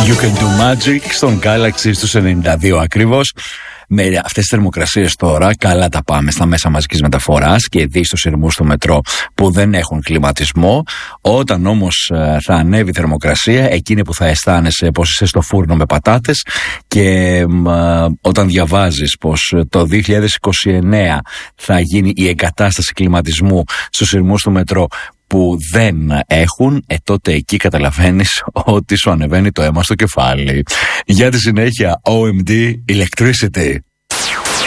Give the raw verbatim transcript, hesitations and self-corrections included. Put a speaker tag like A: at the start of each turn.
A: You Can Do Magic στον Galaxy στους ενενήντα δύο ακριβώς. Με αυτές τις θερμοκρασίες τώρα, καλά τα πάμε στα μέσα μαζικής μεταφοράς και δει στους σειρμούς στο μετρό που δεν έχουν κλιματισμό. Όταν όμως ε, θα ανέβει η θερμοκρασία, εκείνη που θα αισθάνεσαι πως είσαι στο φούρνο με πατάτες, και ε, όταν διαβάζεις πως το δύο χιλιάδες είκοσι εννέα θα γίνει η εγκατάσταση κλιματισμού στους σειρμούς του μετρό που δεν έχουν, ε, τότε εκεί καταλαβαίνεις ότι σου ανεβαίνει το αίμα στο κεφάλι. Για τη συνέχεια, ο εμ ντι Electricity.